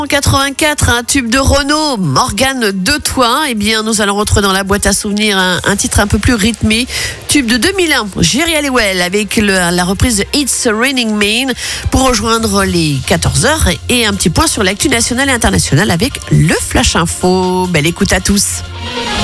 En 84, un tube de Renaud, Morgane de Toi. Eh bien, nous allons rentrer dans la boîte à souvenirs un titre un peu plus rythmé. Tube de 2001, Jerry Halliwell avec la reprise de It's Raining Men pour rejoindre les 14h et un petit point sur l'actu nationale et internationale avec le Flash Info. Belle écoute à tous.